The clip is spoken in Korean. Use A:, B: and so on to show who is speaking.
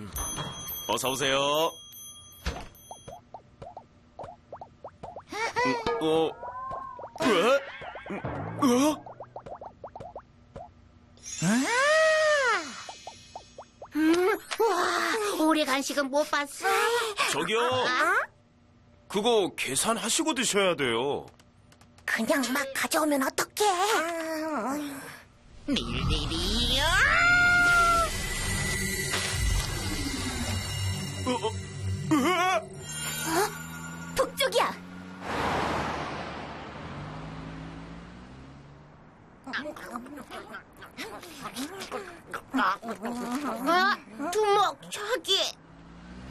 A: 어서 오세요.
B: 와, 우리 간식은 못 봤어.
A: 저기요. 그거 계산하시고 드셔야 돼요.
B: 그냥 막 가져오면 어떡해?
C: 리리리야!
B: 북쪽이야. 두목 저기.